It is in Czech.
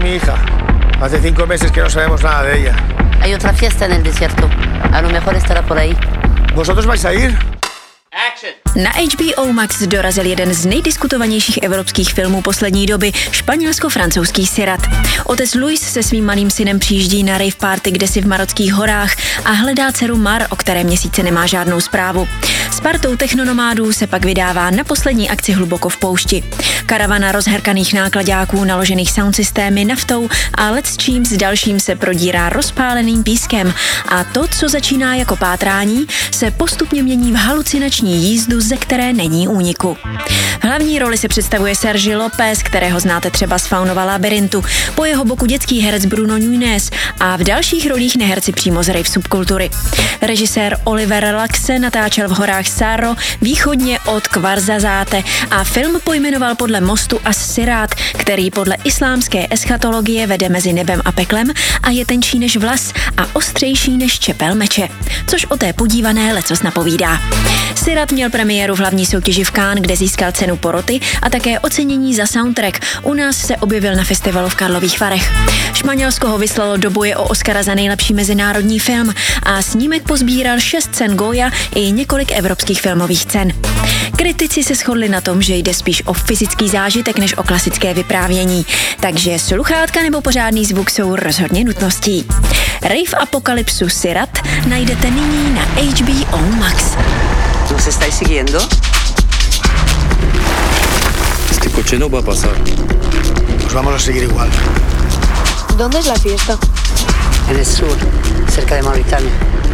mi hija. Hace 5 meses que no sabemos nada de ella. Hay otra fiesta en el desierto. A lo mejor estará por ahí. ¿Vosotros vais a ir? Na HBO Max dorazil jeden z nejdiskutovanějších evropských filmů poslední doby, španělsko-francouzský Sirat. Otec Luis se svým malým synem přijíždí na rave party kdesi v marockých horách a hledá dceru Mar, o které měsíce nemá žádnou zprávu. S partou technonomádů se pak vydává na poslední akci hluboko v poušti. Karavana rozherkaných nákladáků naložených soundsystémy, naftou a lecčím s dalším se prodírá rozpáleným pískem a to, co začíná jako pátrání, se postupně mění v halucinační jízdu, ze které není úniku. V hlavní roli se představuje Sergi López, kterého znáte třeba z Faunova labyrintu, po jeho boku dětský herec Bruno Nunes a v dalších rolích neherci přímo z rave subkultury. Režisér Oliver Laxe natáčel v horách Saro východně od Kvarzazáte a film pojmenoval podle mostu As-Sirat, který podle islámské eschatologie vede mezi nebem a peklem a je tenčí než vlas a ostřejší než čepel meče, což o té podívané lecos napovídá. Sirat měl premiéru v hlavní soutěži v Cannes, kde získal cenu poroty a také ocenění za soundtrack. U nás se objevil na festivalu v Karlových Varech. Španělsko ho vyslalo do boje o Oscara za nejlepší mezinárodní film a snímek pozbíral 6 cen Goya i několik evropských filmových cen. Kritici se shodli na tom, že jde spíš o fyzický zážitek než o klasické vyprávění, takže sluchátka nebo pořádný zvuk jsou rozhodně nutností. Rave apokalypsu Sirat najdete nyní na HBO Max. ¿Nos estáis siguiendo? Este coche no va a pasar. Pues vamos a seguir igual. ¿Dónde es la fiesta? En el sur, cerca de Mauritania.